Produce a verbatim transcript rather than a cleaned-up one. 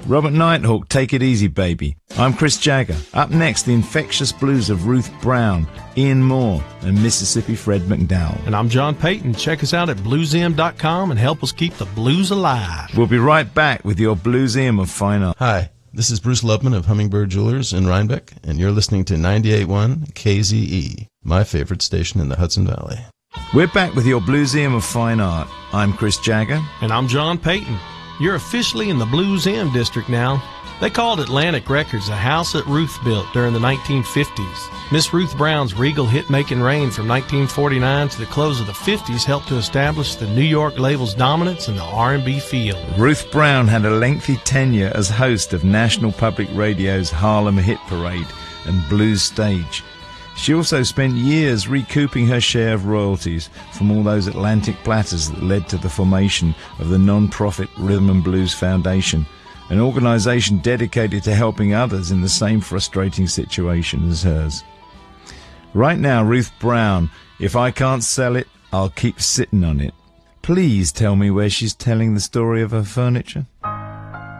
Robert Nighthawk, Take It Easy Baby. I'm Chris Jagger. Up next, the infectious blues of Ruth Brown, Ian Moore, and Mississippi Fred McDowell. And I'm John Payton. Check us out at blues m dot com and help us keep the blues alive. We'll be right back with your Blueseum of Fine Art. Hi, this is Bruce Lubman of Hummingbird Jewelers in Rhinebeck, and you're listening to ninety-eight point one K Z E, my favorite station in the Hudson Valley. We're back with your Blueseum of Fine Art. I'm Chris Jagger. And I'm John Payton. You're officially in the Blues M district now. They called Atlantic Records a house that Ruth built during the nineteen fifties. Miss Ruth Brown's regal hit-making reign from nineteen forty-nine to the close of the fifties helped to establish the New York label's dominance in the R and B field. Ruth Brown had a lengthy tenure as host of National Public Radio's Harlem Hit Parade and Blues Stage. She also spent years recouping her share of royalties from all those Atlantic platters that led to the formation of the non-profit Rhythm and Blues Foundation, an organization dedicated to helping others in the same frustrating situation as hers. Right now, Ruth Brown, If I Can't Sell It, I'll Keep Sitting on It. Please tell me where she's telling the story of her furniture.